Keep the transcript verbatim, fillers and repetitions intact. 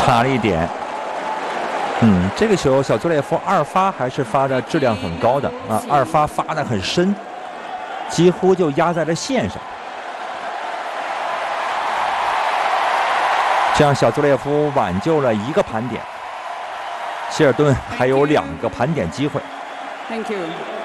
差了一点。嗯，这个球小佐列夫二发还是发的质量很高的啊，二发发的很深，几乎就压在了线上。这样小佐列夫挽救了一个盘点，希尔顿还有两个盘点机会。 Thank you.